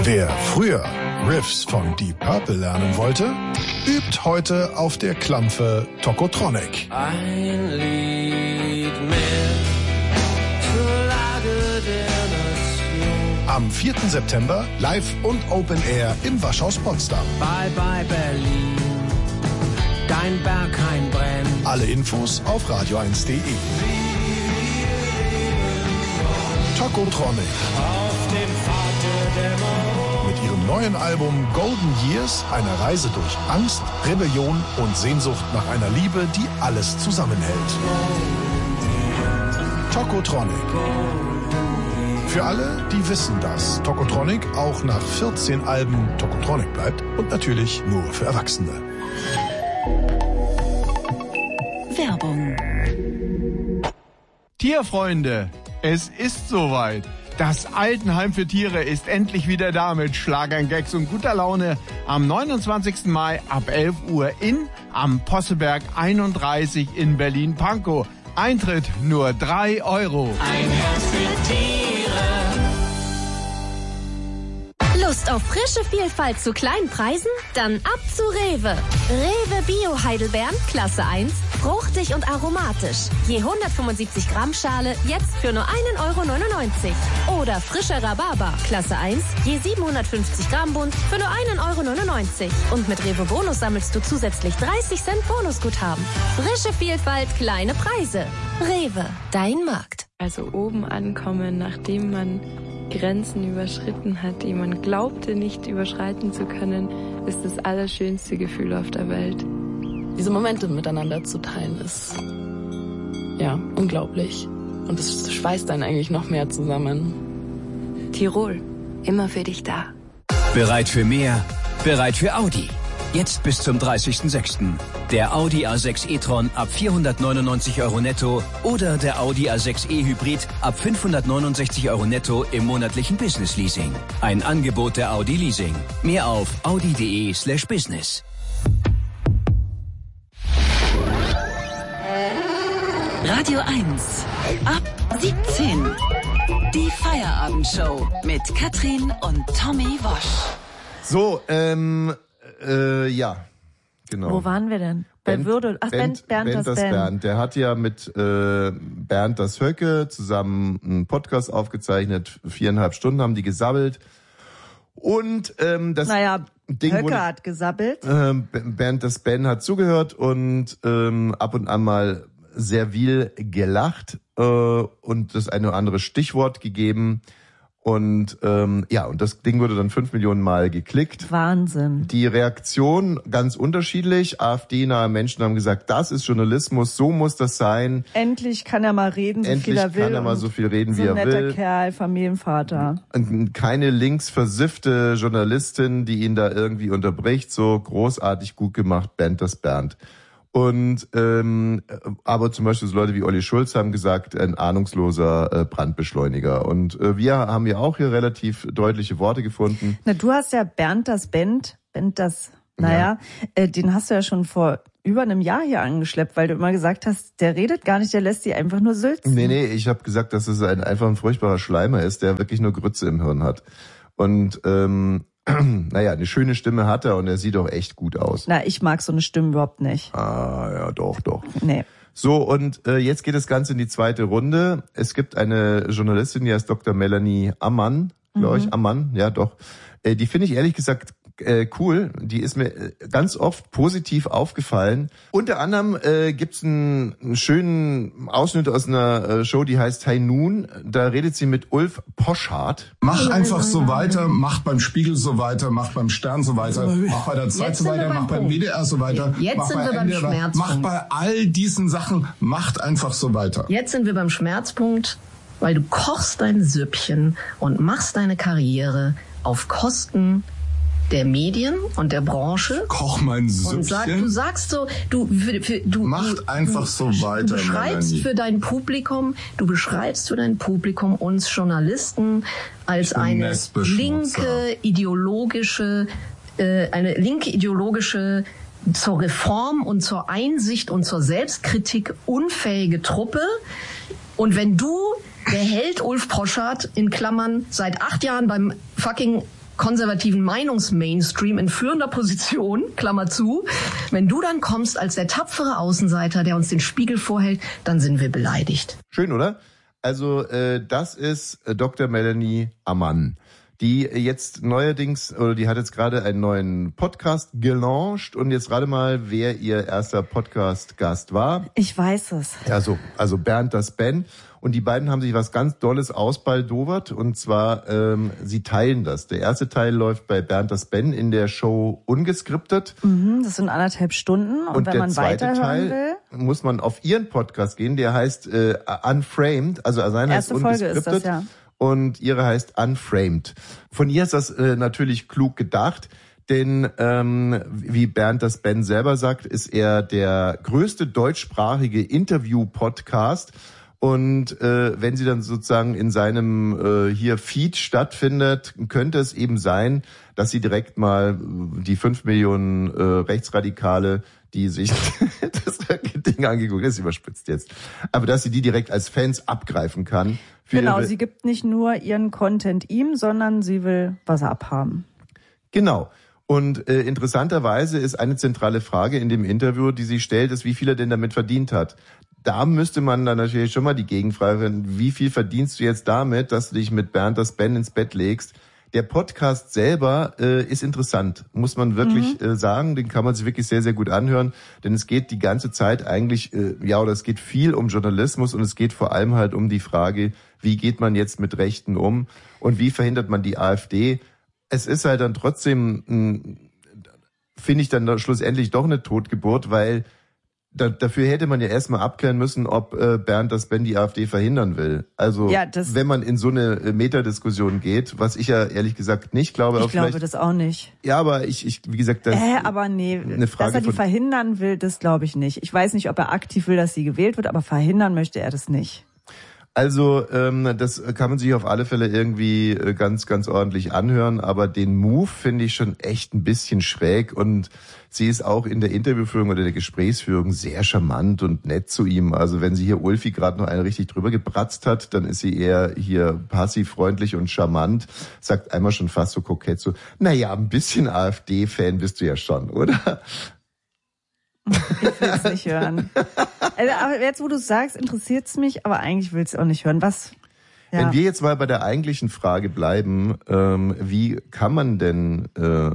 Wer früher Riffs von Deep Purple lernen wollte, übt heute auf der Klampfe Tokotronic. Ein Lied mehr zur Lage der Nation. Am 4. September live und Open Air im Waschhaus Potsdam. Bye bye Berlin, dein Berghain brennt. Alle Infos auf radio1.de. Tokotronic. Auf dem Pfad der Dämmerung. Mit ihrem neuen Album Golden Years, einer Reise durch Angst, Rebellion und Sehnsucht nach einer Liebe, die alles zusammenhält. Tokotronic. Für alle, die wissen, dass Tokotronic auch nach 14 Alben Tokotronic bleibt und natürlich nur für Erwachsene. Werbung. Tierfreunde, es ist soweit. Das Altenheim für Tiere ist endlich wieder da mit Schlagern, Gags und guter Laune am 29. Mai ab 11 Uhr am Posselberg 31 in Berlin-Pankow. Eintritt nur 3 €. Ein Herz für Tiere. Lust auf frische Vielfalt zu kleinen Preisen? Dann ab zu Rewe. Rewe Bio Heidelbeeren, Klasse 1, fruchtig und aromatisch. Je 175 Gramm Schale, jetzt für nur 1,99 €. Oder frischer Rhabarber, Klasse 1, je 750 Gramm Bund, für nur 1,99 €. Und mit Rewe Bonus sammelst du zusätzlich 30 Cent Bonusguthaben. Frische Vielfalt, kleine Preise. Rewe, dein Markt. Also oben ankommen, nachdem man Grenzen überschritten hat, die man glaubte nicht überschreiten zu können, ist das allerschönste Gefühl auf der Welt. Diese Momente miteinander zu teilen ist, ja, unglaublich. Und es schweißt einen eigentlich noch mehr zusammen. Tirol, immer für dich da. Bereit für mehr? Bereit für Audi. Jetzt bis zum 30.06. Der Audi A6 e-tron ab 499 € netto oder der Audi A6 e-Hybrid ab 569 € netto im monatlichen Business-Leasing. Ein Angebot der Audi Leasing. Mehr auf audi.de/business. Radio 1. Ab 17. Die Feierabendshow mit Katrin und Tommy Wosch. So, ja, genau. Wo waren wir denn? Bei Würde. Ach, Bernd das Bernd. Der hat ja mit Bernd das Höcke zusammen einen Podcast aufgezeichnet. 4,5 Stunden haben die gesabbelt. Und das Ding Höcke wurde, hat gesabbelt. Bernd das Ben hat zugehört und ab und an mal sehr viel gelacht und das eine oder andere Stichwort gegeben. Und und das Ding wurde dann 5 Millionen Mal geklickt. Wahnsinn. Die Reaktion ganz unterschiedlich. AfD-nahe Menschen haben gesagt, das ist Journalismus, so muss das sein. Endlich kann er mal reden, so viel er will. Endlich kann er mal so viel reden, wie er will. So ein netter Kerl, Familienvater. Und keine linksversiffte Journalistin, die ihn da irgendwie unterbricht. So großartig gut gemacht, Bernd das Bernd. Und aber zum Beispiel so Leute wie Olli Schulz haben gesagt, ein ahnungsloser Brandbeschleuniger. Und wir haben ja auch hier relativ deutliche Worte gefunden. Na, du hast ja Bernd das den hast du ja schon vor über einem Jahr hier angeschleppt, weil du immer gesagt hast, der redet gar nicht, der lässt die einfach nur sülzen. Nee, ich habe gesagt, dass es einfach ein furchtbarer Schleimer ist, der wirklich nur Grütze im Hirn hat. Und eine schöne Stimme hat er und er sieht auch echt gut aus. Na, ich mag so eine Stimme überhaupt nicht. Ah, ja, doch. Nee. So, und jetzt geht das Ganze in die zweite Runde. Es gibt eine Journalistin, die heißt Dr. Melanie Ammann, glaube ich. Ammann, ja doch. Die finde ich ehrlich gesagt cool. Die ist mir ganz oft positiv aufgefallen. Unter anderem gibt's einen schönen Ausschnitt aus einer Show, die heißt High Noon. Da redet sie mit Ulf Poschardt. Mach einfach so weiter, mach beim Spiegel so weiter, mach beim Stern so weiter, mach bei der Zeit so weiter, mach beim WDR so weiter. Jetzt sind wir beim Schmerzpunkt. Mach bei all diesen Sachen, macht einfach so weiter. Jetzt sind wir beim Schmerzpunkt, weil du kochst dein Süppchen und machst deine Karriere auf Kosten der Medien und der Branche. Koch mein Süppchen. Du sagst so, macht einfach so weiter. Du beschreibst für dein Publikum uns Journalisten als eine linke ideologische zur Reform und zur Einsicht und zur Selbstkritik unfähige Truppe. Und wenn du, der Held Ulf Poschardt, in Klammern, seit 8 Jahren beim fucking konservativen Meinungsmainstream in führender Position, Klammer zu. Wenn du dann kommst als der tapfere Außenseiter, der uns den Spiegel vorhält, dann sind wir beleidigt. Schön, oder? Also das ist Dr. Melanie Ammann, die jetzt neuerdings, oder die hat jetzt gerade einen neuen Podcast gelauncht und jetzt rate mal, wer ihr erster Podcast-Gast war. Ich weiß es. Also Bernd das Ben. Und die beiden haben sich was ganz Dolles ausbaldowert und zwar, sie teilen das. Der erste Teil läuft bei Bernd das Ben in der Show Ungeskriptet. Das sind 1,5 Stunden und wenn man weiterhören will, muss man auf ihren Podcast gehen, der heißt Unframed, also seine heißt Ungeskriptet. Folge ist das, ja. Und ihre heißt Unframed. Von ihr ist das natürlich klug gedacht, denn wie Bernd das Ben selber sagt, ist er der größte deutschsprachige Interview-Podcast. Und wenn sie dann sozusagen in seinem hier Feed stattfindet, könnte es eben sein, dass sie direkt mal die 5 Millionen Rechtsradikale, die sich das Ding angeguckt, das ist überspitzt jetzt, aber dass sie die direkt als Fans abgreifen kann. Genau, sie gibt nicht nur ihren Content ihm, sondern sie will was abhaben. Genau. Und interessanterweise ist eine zentrale Frage in dem Interview, die sie stellt, ist, wie viel er denn damit verdient hat. Da müsste man dann natürlich schon mal die Gegenfrage stellen, wie viel verdienst du jetzt damit, dass du dich mit Bernd das Ben ins Bett legst? Der Podcast selber ist interessant, muss man wirklich sagen. Den kann man sich wirklich sehr, sehr gut anhören, denn es geht die ganze Zeit eigentlich, es geht viel um Journalismus und es geht vor allem halt um die Frage, wie geht man jetzt mit Rechten um und wie verhindert man die AfD? Es ist halt dann trotzdem, finde ich dann schlussendlich doch eine Totgeburt, weil dafür hätte man ja erstmal abklären müssen, ob Bernd das Ben die AfD verhindern will. Also wenn man in so eine Metadiskussion geht, was ich ja ehrlich gesagt nicht glaube. Ich glaube das auch nicht. Ja, aber ich wie gesagt, das aber nee, eine Frage, dass er die verhindern will, das glaube ich nicht. Ich weiß nicht, ob er aktiv will, dass sie gewählt wird, aber verhindern möchte er das nicht. Also das kann man sich auf alle Fälle irgendwie ganz, ganz ordentlich anhören, aber den Move finde ich schon echt ein bisschen schräg und sie ist auch in der Interviewführung oder der Gesprächsführung sehr charmant und nett zu ihm. Also wenn sie hier Ulfi gerade noch eine richtig drüber gebratzt hat, dann ist sie eher hier passiv, freundlich und charmant, sagt einmal schon fast so kokett so, naja, ein bisschen AfD-Fan bist du ja schon, oder? Ich will es nicht hören. Also, aber jetzt, wo du es sagst, interessiert es mich, aber eigentlich will ich es auch nicht hören. Was? Ja. Wenn wir jetzt mal bei der eigentlichen Frage bleiben, wie kann man denn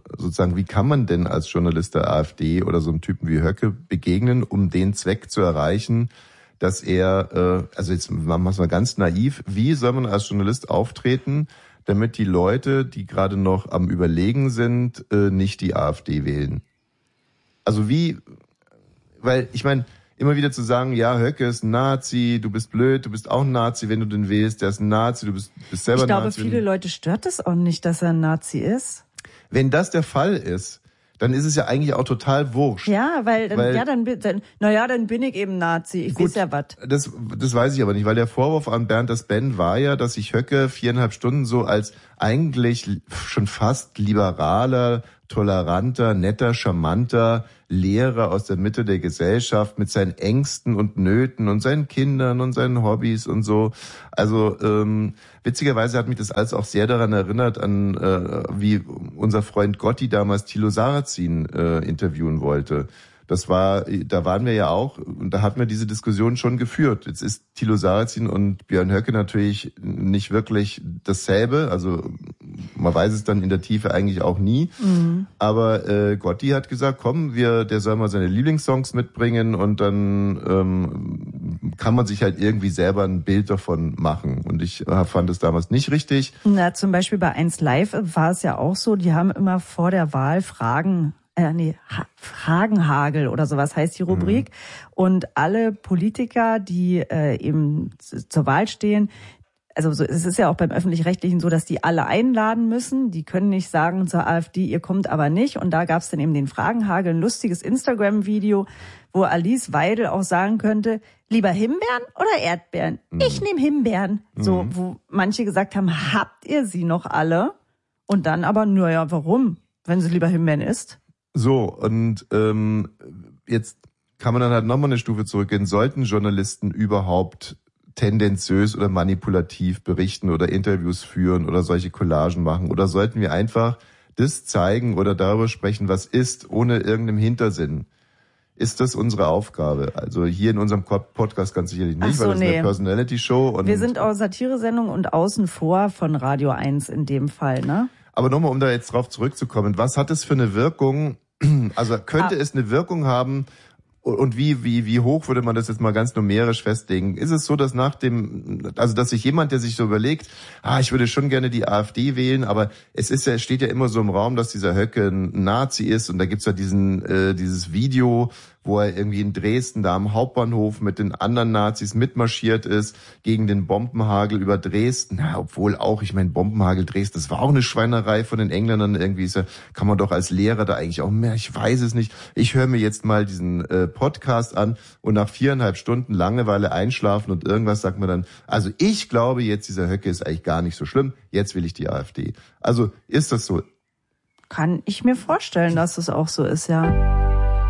als Journalist der AfD oder so einem Typen wie Höcke begegnen, um den Zweck zu erreichen, dass er, also jetzt machen wir es mal ganz naiv, wie soll man als Journalist auftreten, damit die Leute, die gerade noch am Überlegen sind, nicht die AfD wählen? Also weil ich meine, immer wieder zu sagen, ja, Höcke ist ein Nazi, du bist blöd, du bist auch ein Nazi, wenn du den wählst, der ist ein Nazi, du bist selber ein Nazi. Ich glaube, viele Leute stört es auch nicht, dass er ein Nazi ist. Wenn das der Fall ist, dann ist es ja eigentlich auch total wurscht. Ja, dann bin ich eben Nazi, ich weiß ja was. Das weiß ich aber nicht, weil der Vorwurf an Bernd das Ben war ja, dass sich Höcke 4,5 Stunden so als eigentlich schon fast liberaler, toleranter, netter, charmanter Lehrer aus der Mitte der Gesellschaft mit seinen Ängsten und Nöten und seinen Kindern und seinen Hobbys und so. Also witzigerweise hat mich das alles auch sehr daran erinnert an wie unser Freund Gotti damals Thilo Sarrazin interviewen wollte. Da waren wir ja auch, und da hatten wir diese Diskussion schon geführt. Jetzt ist Thilo Sarrazin und Björn Höcke natürlich nicht wirklich dasselbe, also man weiß es dann in der Tiefe eigentlich auch nie. Aber Gotti hat gesagt, komm, der soll mal seine Lieblingssongs mitbringen und dann kann man sich halt irgendwie selber ein Bild davon machen. Und ich fand es damals nicht richtig. Na, zum Beispiel bei 1 Live war es ja auch so, die haben immer vor der Wahl Fragenhagel oder sowas heißt die Rubrik. Und alle Politiker, die eben zur Wahl stehen, also es ist ja auch beim Öffentlich-Rechtlichen so, dass die alle einladen müssen. Die können nicht sagen zur AfD, ihr kommt aber nicht. Und da gab es dann eben den Fragenhagel, ein lustiges Instagram-Video, wo Alice Weidel auch sagen könnte, lieber Himbeeren oder Erdbeeren? Ich nehme Himbeeren. So, wo manche gesagt haben, habt ihr sie noch alle? Und dann aber, naja, warum, wenn sie lieber Himbeeren isst? So, und jetzt kann man dann halt nochmal eine Stufe zurückgehen. Sollten Journalisten überhaupt tendenziös oder manipulativ berichten oder Interviews führen oder solche Collagen machen? Oder sollten wir einfach das zeigen oder darüber sprechen, was ist, ohne irgendeinem Hintersinn? Ist das unsere Aufgabe? Also hier in unserem Podcast ganz sicherlich nicht, weil das ist eine Personality-Show. Und wir sind auch Satiresendung und außen vor von Radio 1 in dem Fall, ne? Aber nochmal, um da jetzt drauf zurückzukommen, was hat es für eine Wirkung? Also könnte es eine Wirkung haben? Und wie hoch würde man das jetzt mal ganz numerisch festlegen? Ist es so, dass dass sich jemand, der sich so überlegt, ich würde schon gerne die AfD wählen, aber steht ja immer so im Raum, dass dieser Höcke ein Nazi ist, und da gibt's ja dieses Video, wo er irgendwie in Dresden da am Hauptbahnhof mit den anderen Nazis mitmarschiert ist gegen den Bombenhagel über Dresden. Obwohl auch, ich meine, Bombenhagel Dresden, das war auch eine Schweinerei von den Engländern. Irgendwie kann man doch als Lehrer da eigentlich auch mehr, ich weiß es nicht. Ich höre mir jetzt mal diesen Podcast an und nach 4,5 Stunden Langeweile einschlafen und irgendwas sagt man dann, also ich glaube jetzt, dieser Höcke ist eigentlich gar nicht so schlimm, jetzt will ich die AfD. Also ist das so? Kann ich mir vorstellen, dass es auch so ist, ja.